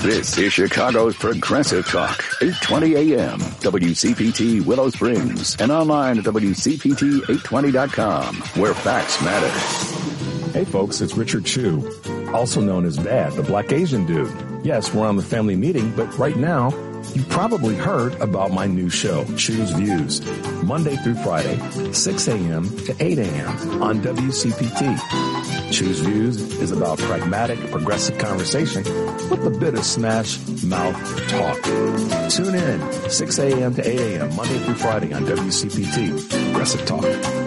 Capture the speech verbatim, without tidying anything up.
This is Chicago's Progressive Talk, eight twenty A M, W C P T Willow Springs, and online at W C P T eight twenty dot com, where facts matter. Hey folks, it's Richard Chu, also known as Dad, the Black Asian dude. Yes, we're on the family meeting, but right now, you probably heard about my new show, Chu's Views, Monday through Friday, six A M to eight A M on W C P T. Chu's Views is about pragmatic, progressive conversation with a bit of smash mouth talk. Tune in, six A M to eight A M, Monday through Friday on W C P T, Progressive Talk.